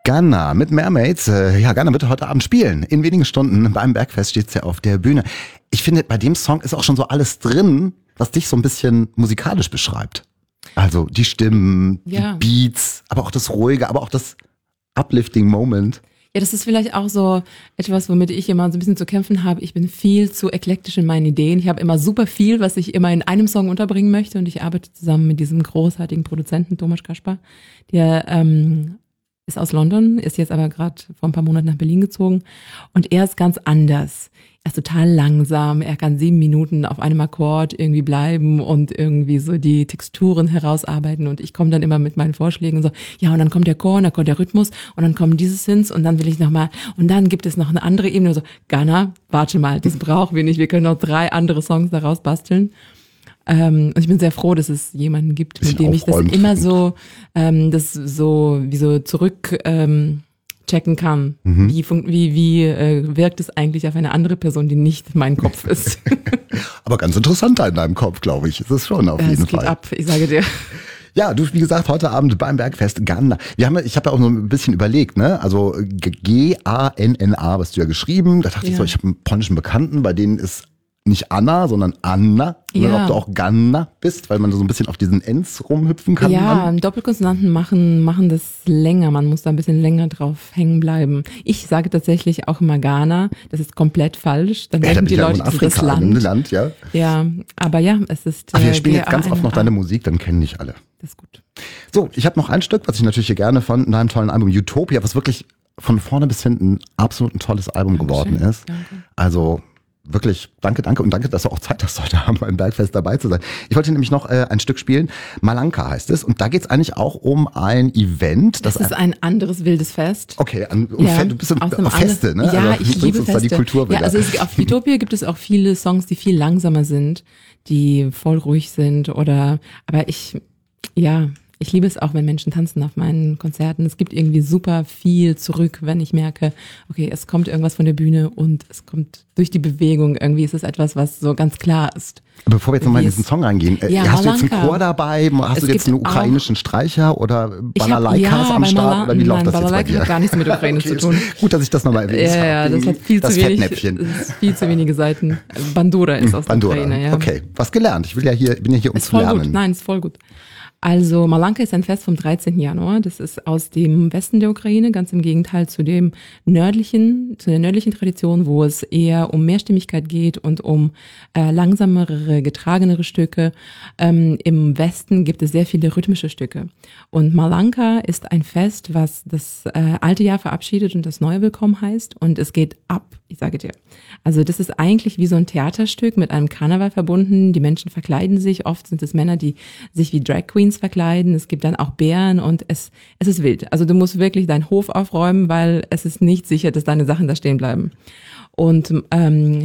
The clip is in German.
Ghana mit Mermaids. Ja, Ghana wird heute Abend spielen. In wenigen Stunden beim Bergfest steht sie auf der Bühne. Ich finde, bei dem Song ist auch schon so alles drin, was dich so ein bisschen musikalisch beschreibt. Also die Stimmen, die Beats, aber auch das Ruhige, aber auch das Uplifting Moment. Ja, das ist vielleicht auch so etwas, womit ich immer so ein bisschen zu kämpfen habe. Ich bin viel zu eklektisch in meinen Ideen. Ich habe immer super viel, was ich immer in einem Song unterbringen möchte. Und ich arbeite zusammen mit diesem großartigen Produzenten Tomasz Kaspar. Der ist aus London, ist jetzt aber gerade vor ein paar Monaten nach Berlin gezogen. Und er ist ganz anders. Er ist total langsam. Er kann 7 Minuten auf einem Akkord irgendwie bleiben und irgendwie so die Texturen herausarbeiten. Und ich komme dann immer mit meinen Vorschlägen und so, ja, und dann kommt der Chor, und dann kommt der Rhythmus und dann kommen diese Synths und dann will ich nochmal, und dann gibt es noch eine andere Ebene. Und so, Ghana, warte mal, das brauchen wir nicht. Wir können noch 3 andere Songs daraus basteln. Und ich bin sehr froh, dass es jemanden gibt, mit dem ich das immer so, das so, wie so zurück, checken kann. Wie wirkt es eigentlich auf eine andere Person, die nicht mein Kopf ist? Aber ganz interessanter in deinem Kopf, glaube ich. Ist es schon auf jeden Fall. Es geht ab, ich sage dir. Ja, du, wie gesagt, heute Abend beim Bergfest Ghana. Ich habe ja auch so ein bisschen überlegt, ne? Also G-A-N-N-A, was du ja geschrieben. Da dachte ich so, ich habe einen polnischen Bekannten, bei denen ist nicht Anna, sondern Anna. Oder ob du auch Ghana bist, weil man so ein bisschen auf diesen Ns rumhüpfen kann. Ja, Doppelkonsonanten machen das länger. Man muss da ein bisschen länger drauf hängen bleiben. Ich sage tatsächlich auch immer Ghana. Das ist komplett falsch. Dann denken die Leute, das ist das Land. Ja, aber ja, es ist. Aber wir spielen jetzt ganz oft noch deine Musik, dann kennen dich alle. Das ist gut. So, ich habe noch ein Stück, was ich natürlich hier gerne von deinem tollen Album Utopia, was wirklich von vorne bis hinten absolut ein tolles Album geworden ist. Danke. Also wirklich, danke und danke, dass du auch Zeit hast, heute Abend beim Bergfest dabei zu sein. Ich wollte nämlich noch ein Stück spielen. Malanka heißt es. Und da geht es eigentlich auch um ein Event. Das ist ein anderes wildes Fest. Okay, du bist auf Feste, ne? Ja, also, ich liebe Feste. Da die Kultur wieder. Ja, also auf Utopia gibt es auch viele Songs, die viel langsamer sind, die voll ruhig sind aber ich liebe es auch, wenn Menschen tanzen auf meinen Konzerten. Es gibt irgendwie super viel zurück, wenn ich merke, okay, es kommt irgendwas von der Bühne und es kommt durch die Bewegung. Irgendwie ist es etwas, was so ganz klar ist. Bevor wir jetzt nochmal in diesen Song reingehen, hast du jetzt einen Chor dabei? Hast du jetzt einen ukrainischen Streicher oder Balalaikas am Start? Oder wie läuft das jetzt bei dir? Hat gar nichts mit Ukrainisch zu tun. Gut, dass ich das nochmal erwähnt habe. Ja, das hat viel zu wenige Seiten. Bandura ist aus der Ukraine. Ja. Okay, was gelernt. Ich bin ja hier, um zu lernen. Gut. Nein, ist voll gut. Also Malanka ist ein Fest vom 13. Januar. Das ist aus dem Westen der Ukraine, ganz im Gegenteil zu der nördlichen Tradition, wo es eher um Mehrstimmigkeit geht und um langsamere, getragenere Stücke. Im Westen gibt es sehr viele rhythmische Stücke. Und Malanka ist ein Fest, was das alte Jahr verabschiedet und das neue willkommen heißt. Und es geht ab, ich sage dir. Also das ist eigentlich wie so ein Theaterstück mit einem Karneval verbunden. Die Menschen verkleiden sich. Oft sind es Männer, die sich wie Drag Queens verkleiden. Es gibt dann auch Bären und es ist wild. Also du musst wirklich deinen Hof aufräumen, weil es ist nicht sicher, dass deine Sachen da stehen bleiben. Und